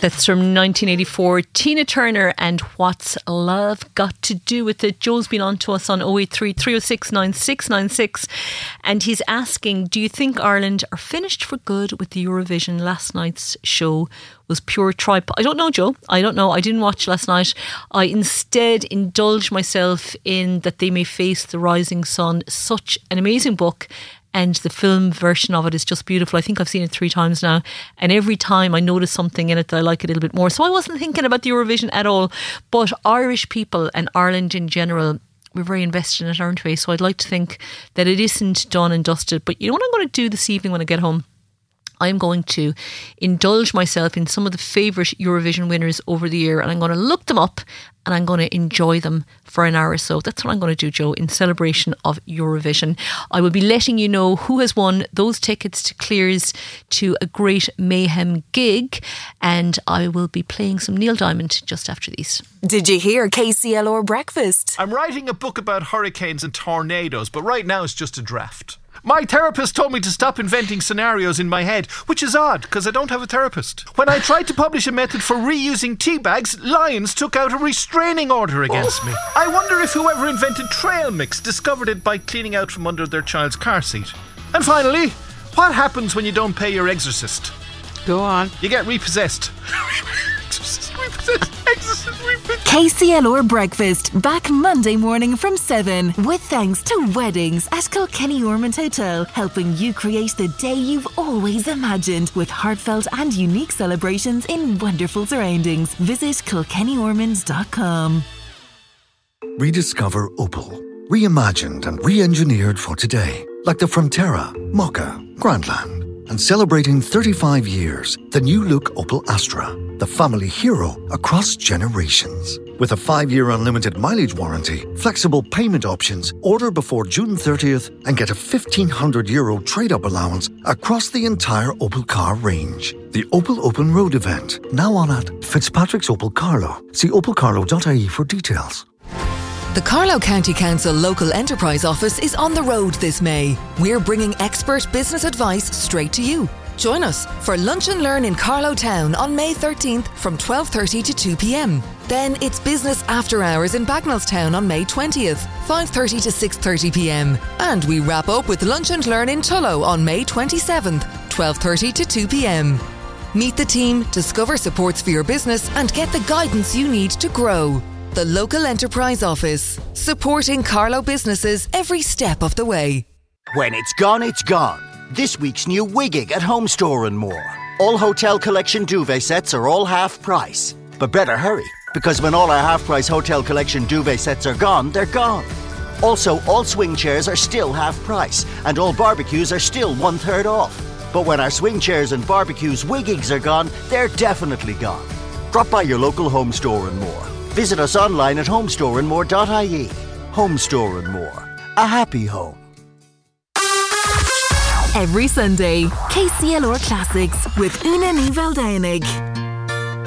That's from 1984, Tina Turner and What's Love Got to Do with It. Joe's been on to us on 083 306 9696 and he's asking, do you think Ireland are finished for good with the Eurovision? Last night's show was pure tripe. I don't know, Joe. I don't know. I didn't watch last night. I instead indulged myself in That They May Face the Rising Sun. Such an amazing book. And the film version of it is just beautiful. I think I've seen it 3 times now. And every time I notice something in it that I like a little bit more. So I wasn't thinking about the Eurovision at all. But Irish people and Ireland in general, we're very invested in it, aren't we? So I'd like to think that it isn't done and dusted. But you know what I'm going to do this evening when I get home? I'm going to indulge myself in some of the favourite Eurovision winners over the year, and I'm going to look them up and I'm going to enjoy them for an hour or so. That's what I'm going to do, Joe, in celebration of Eurovision. I will be letting you know who has won those tickets to Clears to a great Mayhem gig, and I will be playing some Neil Diamond just after these. Did you hear KCLR Breakfast? I'm writing a book about hurricanes and tornadoes, but right now it's just a draft. My therapist told me to stop inventing scenarios in my head, which is odd because I don't have a therapist. When I tried to publish a method for reusing tea bags, Lions took out a restraining order against me. I wonder if whoever invented trail mix discovered it by cleaning out from under their child's car seat. And finally, what happens when you don't pay your exorcist? Go on. You get repossessed. KCLR Breakfast, back Monday morning from 7, with thanks to Weddings at Kilkenny Ormond Hotel, helping you create the day you've always imagined with heartfelt and unique celebrations in wonderful surroundings. Visit kilkennyormonds.com. Rediscover Opel. Reimagined and re-engineered for today. Like the Frontera, Mokka, Grandland. And celebrating 35 years, the new look Opel Astra, the family hero across generations. With a 5-year unlimited mileage warranty, flexible payment options, order before June 30th and get a €1,500 trade-up allowance across the entire Opel car range. The Opel Open Road event, now on at Fitzpatrick's Opel Carlow. See opelcarlow.ie for details. The Carlow County Council Local Enterprise Office is on the road this May. We're bringing expert business advice straight to you. Join us for Lunch and Learn in Carlow Town on May 13th from 12:30 to 2 p.m. Then it's Business After Hours in Bagnallstown on May 20th, 5:30 to 6:30 p.m. And we wrap up with Lunch and Learn in Tullow on May 27th, 12:30 to 2 p.m. Meet the team, discover supports for your business and get the guidance you need to grow. The Local Enterprise Office, supporting Carlow businesses every step of the way. When it's gone, it's gone. This week's new Wigging at Home Store and More. All Hotel Collection duvet sets are all half price. But better hurry, because when all our half price Hotel Collection duvet sets are gone, they're gone. Also, all swing chairs are still half price, and all barbecues are still 1/3 off. But when our swing chairs and barbecues Wiggings are gone, they're definitely gone. Drop by your local Home Store and More. Visit us online at homestoreandmore.ie. Home Store and More. A happy home. Every Sunday, KCLR Classics with Una Ní Bhealdánaigh.